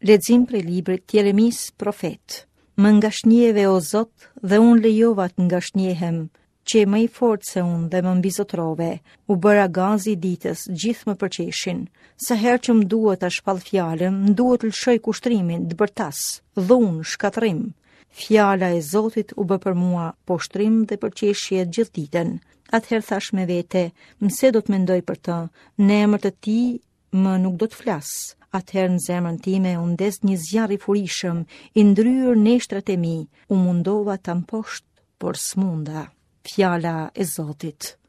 Lexim prej librit Jeremis profet. Më ngashnieve o Zot, dhe unë lejova të ngashniehem, që më i fort se unë dhe më mbizotrove, u bëra gazi ditës, gjithë më përqeshin. Sa herë që më duhet ta shpall fjalën, më duhet lëshoj kushtrimin, dëbërtas, dhunë, shkatrim. Fjala e Zotit u bë për mua poshtrim dhe përqeshje gjithë ditën. Atëherë thash me vete, mëse do të mendoj për të, në emër të Ti më nuk do të flas. Atëherë në zemrën time u ndes një zjarr i furishëm, i ndryer neshtrat e mi, u mundova ta mposht, por smunda. Fjala e Zotit.